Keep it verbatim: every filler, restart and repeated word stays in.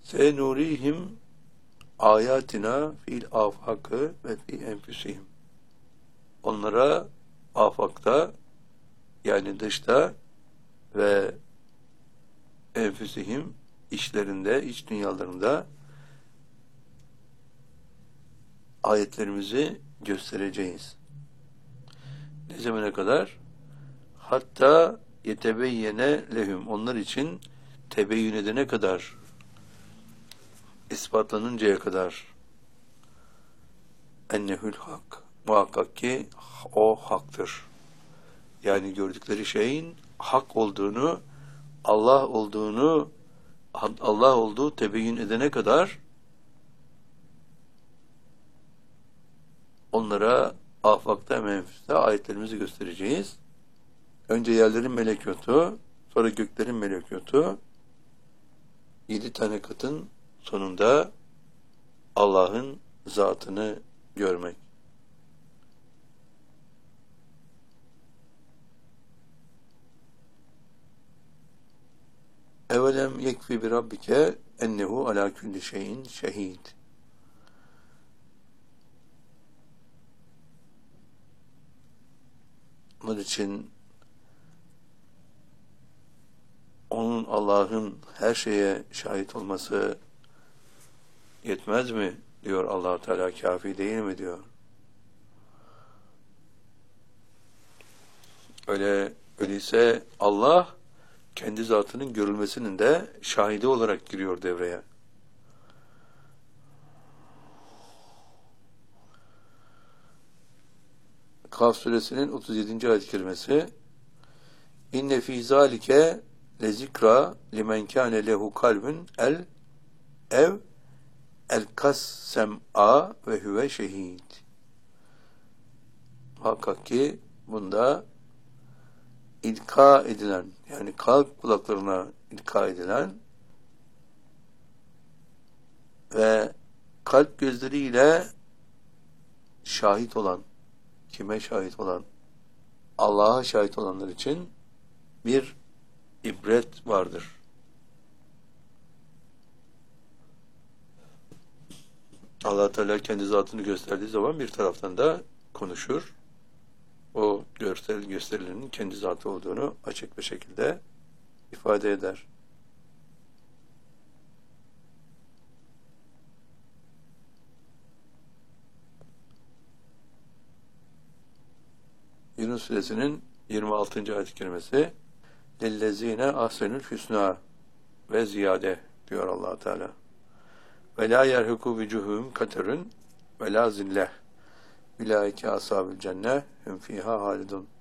Senurihim ayatina fil afakı ve fi enfüsihim. Onlara afakta, yani dışta ve enfüsihim, içlerinde, iç dünyalarında ayetlerimizi göstereceğiz. Ne zamana kadar? Hatta yetebeyyene lehum. Onlar için tebeyyün edene kadar, ispatlanıncaya kadar, ennehül hak. Muhakkak ki o haktır. Yani gördükleri şeyin hak olduğunu, Allah olduğunu, Allah olduğu tebeyyün edene kadar onlara afakta, menfüste ayetlerimizi göstereceğiz. Önce yerlerin melekutu, sonra göklerin melekutu, yedi tane katın sonunda Allah'ın zatını görmek. Evelem yekfi bi rabbike ennehu ala kulli şeyin şehid. Bunun için onun, Allah'ın her şeye şahit olması yetmez mi diyor Allah Teala, kafi değil mi diyor. Öyle öyleyse Allah kendi zatının görülmesinin de şahidi olarak giriyor devreye. Kaf suresinin otuz yedinci ayet-i kerimesi: İnne fî zâlike le zikra limen kâne lehu kalbun el ev el kas sem'a ve huve şehid. Muhakkak ki bunda ilka edilen, yani kalp kulaklarına ilka edilen ve kalp gözleriyle şahit olan, kime şahit olan? Allah'a şahit olanlar için bir ibret vardır. Allah Teala kendi zatını gösterdiği zaman bir taraftan da konuşur. O görsel gösterilenin kendi zatı olduğunu açık bir şekilde ifade eder. Yunus suresinin yirmi altıncı ayet-i kerimesi: "Lellezine ahsenül hüsna ve ziyade" diyor Allah Teala. "Ve la yerhuku vucuhum katerun ve la zilleh. Ulaike ashabul cenneh hum fiha halidun."